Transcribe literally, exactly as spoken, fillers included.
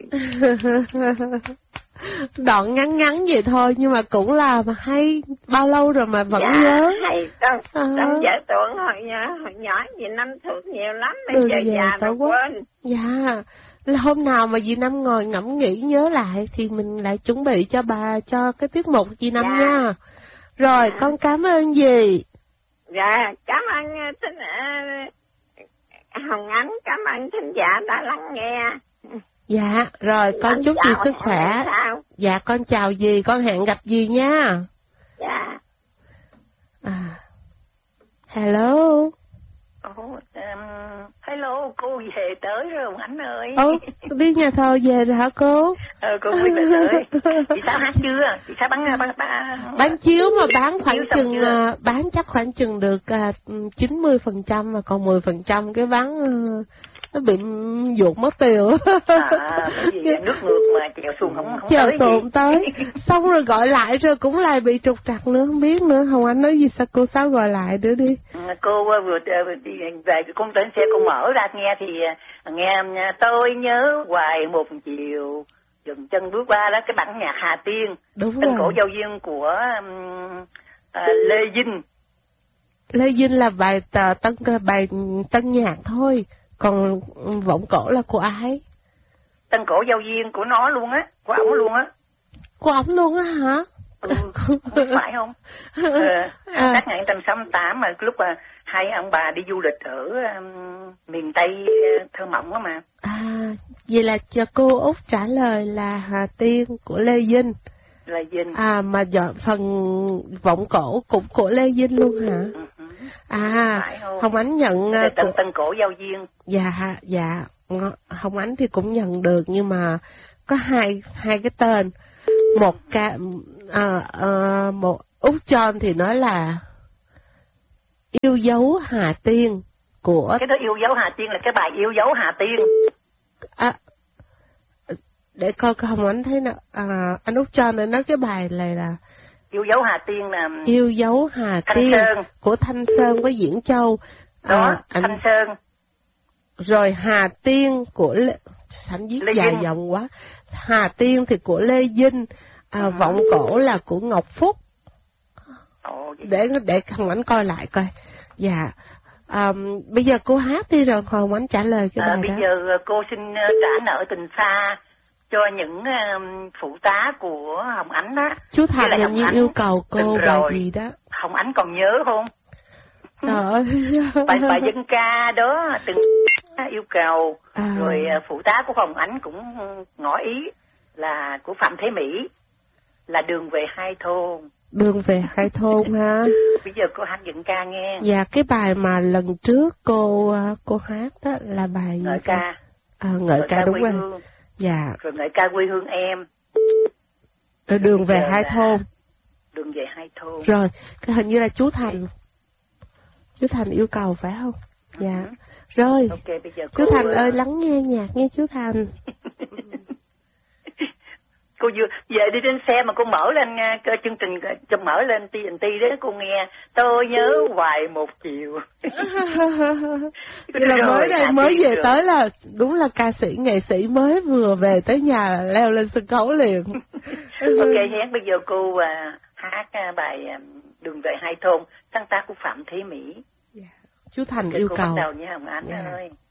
Đoạn ngắn ngắn vậy thôi nhưng mà cũng là mà hay, bao lâu rồi mà vẫn dạ, nhớ. Hay, con, à. con vợ tưởng hồi, hồi nhỏ gì năm thương nhiều lắm, bây giờ già rồi quên. Dạ, hôm nào mà dì Năm ngồi ngẫm nghĩ nhớ lại thì mình lại chuẩn bị cho bà cho cái tiết mục dì Năm dạ. nha. Rồi, dạ. Con cảm ơn dì. Dạ, cảm ơn thính uh, Hồng Ánh, cảm ơn thính giả đã lắng nghe. Dạ, rồi con Anh chúc dì sức khỏe. Dạ, con chào dì, con hẹn gặp dì nha. Dạ. À, hello. Ồ, um, hello, cô về tới rồi Ánh ơi. Ồ, biết nhà thờ về rồi hả cô? Ờ, cô biết về tới. Chị sao hát chưa? Chị sao bán bán bán, bán chiếu mà bán khoảng chừng uh, bán chắc khoảng chừng được uh, chín mươi phần trăm mà còn mười phần trăm cái bán uh, nó bị ruột mất tiêu. À, cái gì nước ngược mà chèo xuồng không không chèo tới xuồng tới. Xong rồi gọi lại rồi cũng lại bị trục trặc nữa, không biết nữa. Hồng Anh nói gì sao cô Sáu gọi lại nữa đi. Cô vừa đi về con trên xe con mở ra nghe thì nghe tôi nhớ hoài một chiều dừng chân bước qua đó, cái bản nhạc Hà Tiên. Đúng Tân rồi. cổ giao duyên của um, uh, Lê Vinh. Lê Vinh là bài tờ, tân bài tân nhạc thôi. Còn vọng cổ là của ai? Tân cổ giao duyên của nó luôn á, của ổng luôn á. Của ổng luôn á hả? Ừ, phải không? Ờ, à. Các ngày tầm sáu tám mà lúc mà hai ông bà đi du lịch ở um, miền Tây thơ mộng á mà. À, vậy là cho cô Út trả lời là Hà Tiên của Lê Vinh. Lê Vinh. À, mà dọn phần vọng cổ cũng của Lê Vinh luôn hả? Ừ. À, Hồng Ánh nhận tân, của... tân cổ giao duyên. Dạ, dạ, Hồng Ánh thì cũng nhận được nhưng mà có hai hai cái tên, một ca à, à, một Út John thì nói là yêu dấu Hà Tiên của cái đó yêu dấu Hà Tiên là cái bài yêu dấu Hà Tiên. À, để coi coi Hồng Ánh thấy nào. À, anh Út John này nói cái bài này là yêu dấu Hà Tiên là yêu dấu Hà Thanh Tiên Sơn. Của Thanh Sơn với Diễn Châu. Đó, à, anh... Thanh Sơn. Rồi Hà Tiên của Lê... Sẵn viết Lê dài Vinh. dòng quá. Hà Tiên thì của Lê Vinh, à, ừ. Vọng cổ là của Ngọc Phúc. Ồ, để để Hồng Ánh coi lại coi. Dạ. À, bây giờ cô hát đi rồi Hồng Ánh trả lời cái à, bài bây đó. Bây giờ cô xin trả nợ tình xa cho những um, phụ tá của Hồng Ánh á. Chú Thành hình như yêu cầu cô bài gì đó. Hồng Ánh còn nhớ không? Trời bài bài dân ca đó từng yêu cầu. À. Rồi phụ tá của Hồng Ánh cũng ngỏ ý là của Phạm Thế Mỹ là đường về hai thôn. Đường về hai thôn ha. Bây giờ cô hát dân ca nghe. Dạ, cái bài mà lần trước cô cô hát đó là bài ngợi ca. À, ngợi, ngợi ca, ca đúng rồi. Hương. Dạ. Rồi ngợi ca quê hương em. Rồi đường về hai thôn. Đường về hai thôn. Rồi, cái hình như là chú Thành. Chú Thành yêu cầu phải không? Dạ. Rồi. Okay, bây giờ chú cô... Thành ơi, lắng nghe nhạc nghe chú Thành. Cô vừa về đi trên xe mà cô mở lên uh, chương trình cho mở lên tê en tê đấy, cô nghe tôi nhớ hoài một chiều. Vậy là mới đây mới về rồi. Tới là đúng là ca sĩ nghệ sĩ mới vừa về tới nhà là leo lên sân khấu liền. Ok hén, bây giờ cô uh, hát uh, bài uh, đường về hai thôn sáng tác của Phạm Thế Mỹ. Yeah. Chú Thành okay, yêu cô cầu. Bắt đầu nha Hồng Ánh yeah. ơi.